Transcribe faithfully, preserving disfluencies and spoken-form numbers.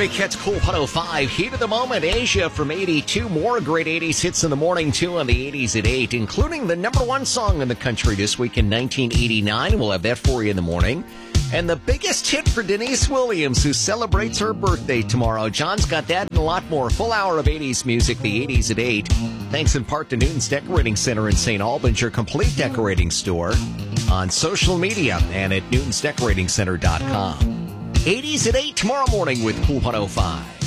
Bobby Kett's Cool one oh five. Heat of the moment, Asia from eighty-two. More great eighties hits in the morning, too, on the eighties at eight, including the number one song in the country this week in nineteen eighty-nine. We'll have that for you in the morning. And the biggest hit for Denise Williams, who celebrates her birthday tomorrow. John's got that and a lot more. Full hour of eighties music, the eighties at eight. Thanks in part to Newton's Decorating Center in Saint Albans, your complete decorating store. On social media and at newtons decorating center dot com. eighties at eight tomorrow morning with Cool one oh five.